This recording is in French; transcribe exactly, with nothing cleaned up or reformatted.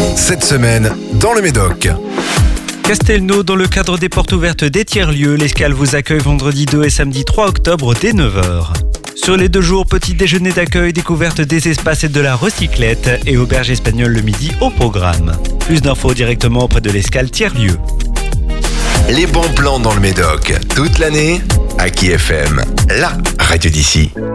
Cette semaine, dans le Médoc. Castelnau, dans le cadre des portes ouvertes des tiers-lieux, l'Escale vous accueille vendredi deux et samedi trois octobre dès neuf heures. Sur les deux jours, petit déjeuner d'accueil, découverte des espaces et de la recyclette et auberge espagnole le midi au programme. Plus d'infos directement auprès de l'Escale tiers-lieux. Les bons plans dans le Médoc, toute l'année, à Aki F M, la radio d'ici.